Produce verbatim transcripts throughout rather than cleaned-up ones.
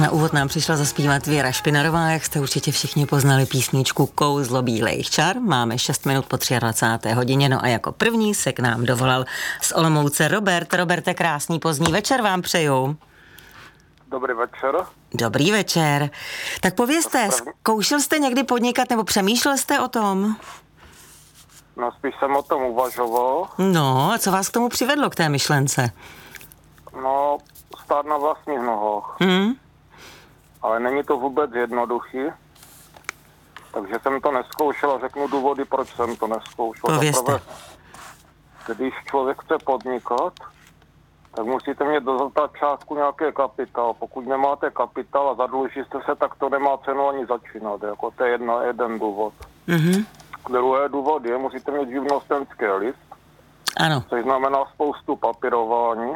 Na úvod nám přišla zaspívat Věra Špinarová, jak jste určitě všichni poznali písničku Kouzlo bílejch čar. Máme šest minut po dvacáté třetí hodině, no a jako první se k nám dovolal z Olomouce Robert. Roberte, krásný pozdní večer vám přeju. Dobrý večer. Dobrý večer. Tak povězte, zkoušel jste někdy podnikat nebo přemýšlel jste o tom? No spíš jsem o tom uvažoval. No a co vás k tomu přivedlo, k té myšlence? No, stát na vlastních nohách. Hmm? Ale není to vůbec jednoduchý. Takže jsem to neskoušel a řeknu důvody, proč jsem to neskoušel. Povězte. Zaprvé, když člověk chce podnikat, tak musíte mít do začátku nějaký kapitál. Pokud nemáte kapitál a zadlužíte se, tak to nemá cenu ani začínat. Jako to je jedna, jeden důvod. Mm-hmm. Druhý důvod je, musíte mít živnostenský list. Ano. Což znamená spoustu papírování.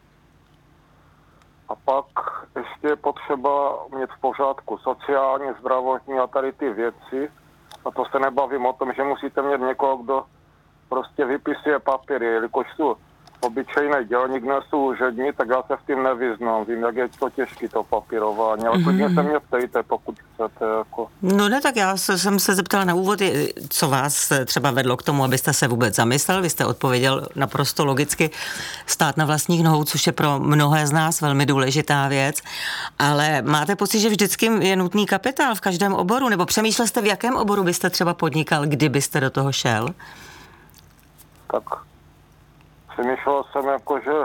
A pak ještě je potřeba mít v pořádku sociální, zdravotní a tady ty věci. A to se nebavím o tom, že musíte mít někoho, kdo prostě vypisuje papíry, jelikož jsou obyčejný dělník, nejsou úřední, tak já se v tím nevyznám. Vím, jak je to těžké to papírování, ale klidně se mě ptejte, pokud chcete. Jako. No ne, tak já jsem se zeptala na úvod, co vás třeba vedlo k tomu, abyste se vůbec zamyslel. Vy jste odpověděl naprosto logicky stát na vlastních nohou, což je pro mnohé z nás velmi důležitá věc. Ale máte pocit, že vždycky je nutný kapitál v každém oboru? Nebo přemýšlel jste, v jakém oboru byste třeba podnikal, kdybyste do toho šel? Tak přemýšlel jsem jako, že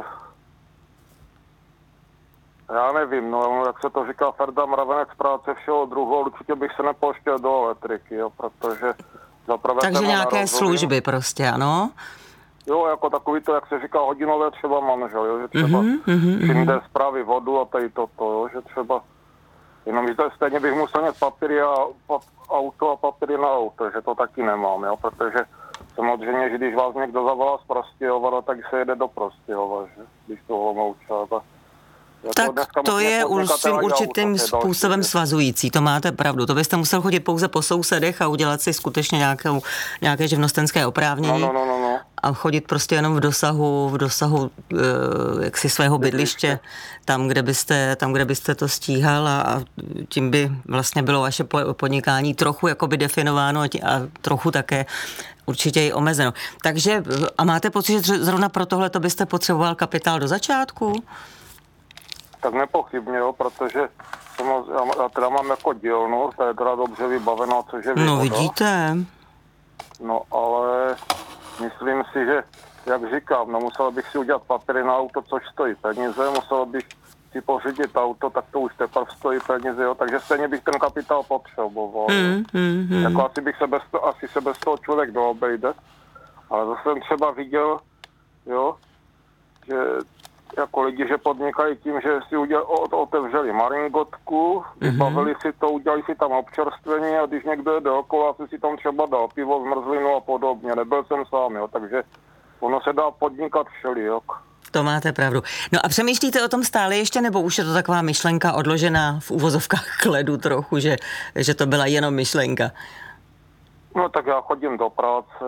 já nevím, no, jak se to říká, Ferda Mravenec, práce všeho druhu, určitě bych se nepouštěl do elektriky, jo, protože zaprvé... Takže nějaké služby prostě, ano? Jo, jako takový to, jak se říká, hodinové třeba manžel, jo, že třeba mm-hmm, čím jde zprávy vodu a tady toto, jo, že třeba, jenom že stejně bych musel mít papíry a pap, auto a papíry na auto, že to taky nemám, jo, protože samozřejmě, že když vás někdo zavolá z Prostějova, tak se jede do Prostějova, že? Když to Olomoučáka. Tak to je svým určitým způsobem svazující, to máte pravdu. To byste musel chodit pouze po sousedech a udělat si skutečně nějakou, nějaké živnostenské oprávnění. No, no, no, no. A chodit prostě jenom v dosahu, v dosahu e, jaksi svého bydliště, tam, kde byste, tam, kde byste to stíhal a, a tím by vlastně bylo vaše podnikání trochu jakoby definováno a, tí, a trochu také určitě i omezeno. Takže a máte pocit, že zrovna pro tohle to byste potřeboval kapitál do začátku? Tak nepochybně, jo, protože já teda mám jako dílnu, ta je teda dobře vybavená, což je výhoda. No vidíte. No ale myslím si, že, jak říkám, no musel bych si udělat papíry na auto, což stojí peníze, musel bych si pořídit auto, tak to už teprve stojí peníze, jo, takže stejně bych ten kapitál potřeboval. Mm, mm, mm. Jako asi, bych se bez toho, asi se bez toho člověk doobejde, ale zase jsem třeba viděl, jo, že jako lidi, že podnikají tím, že si udělali, otevřeli maringotku, vybavili si to, udělali si tam občerstvení a když někdo jde okolo, asi si tam třeba dal pivo, zmrzlinu a podobně. Nebyl jsem sám, jo, takže ono se dá podnikat všelijak. To máte pravdu. No a přemýšlíte o tom stále ještě, nebo už je to taková myšlenka odložená v uvozovkách k ledu trochu, že, že to byla jenom myšlenka? No tak já chodím do práce,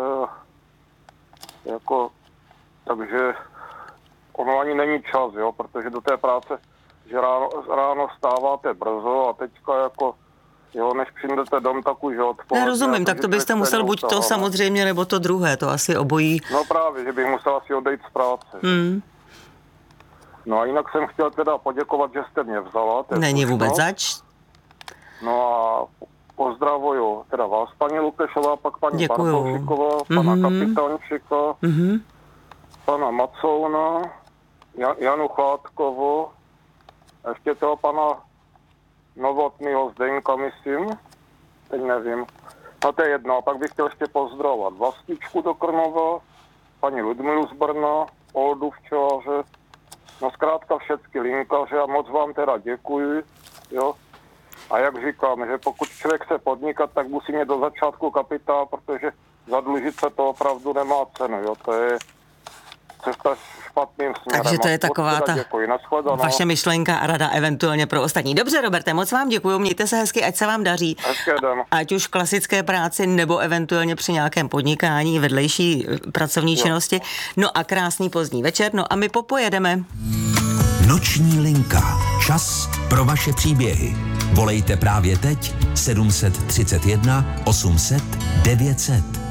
jako, takže ono ani není čas, jo, protože do té práce, že ráno, ráno stáváte brzo a teďka jako, jo, než přijdete dom, tak už odpoledne. Já rozumím, tak to byste musel buď to samozřejmě, nebo to druhé, to asi obojí. No právě, že bych musel asi odejít z práce. Hmm. No a jinak jsem chtěl teda poděkovat, že jste mě vzala. Není vůbec zač. No a pozdravuju teda vás, paní Lukešová, pak paní Bartoušiková, pana mm-hmm. Kapitančika, mm-hmm. pana Macouna, Janu Chládkovu, ještě toho pana Novotnýho Zdeňka, myslím, teď nevím. No to je jedno, a pak bych chtěl ještě pozdravovat Vlastičku do Krnova, paní Ludmilu z Brna, Oldu včelaře, no zkrátka všechny linkaře a moc vám teda děkuji, jo. A jak říkám, že pokud člověk chce podnikat, tak musí mít do začátku kapitál, protože zadlužit se to opravdu nemá cenu, jo, to je cesta špatným směrem. Takže to je taková ta děkuji, vaše myšlenka a rada eventuálně pro ostatní. Dobře, Roberte, moc vám děkuju, mějte se hezky, ať se vám daří. Hezký den. Ať už v klasické práci, nebo eventuálně při nějakém podnikání, vedlejší pracovní jo. činnosti. No a krásný pozdní večer, no a my popojedeme. Noční linka. Čas pro vaše příběhy. Volejte právě teď sedm set třicet jedna osm set devět set.